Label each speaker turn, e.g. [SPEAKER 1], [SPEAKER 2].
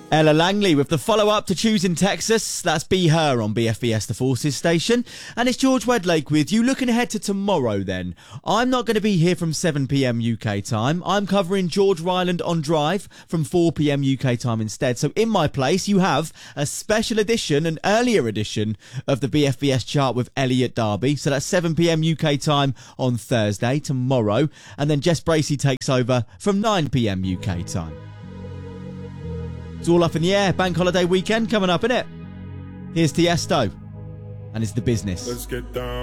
[SPEAKER 1] Ella Langley with the follow-up to Choosing Texas. That's Be Her on BFBS The Forces station. And it's George Wedlake with you. Looking ahead to tomorrow then. I'm not going to be here from 7pm UK time. I'm covering George Ryland on Drive from 4pm UK time instead. So in my place you have a special edition, an earlier edition of the BFBS chart with Elliot Darby. So that's 7pm UK time on Thursday, tomorrow. And then Jess Bracey takes over from 9pm UK time. It's all up in the air. Bank holiday weekend coming up, innit? Here's Tiesto, and it's The Business.
[SPEAKER 2] Let's get down.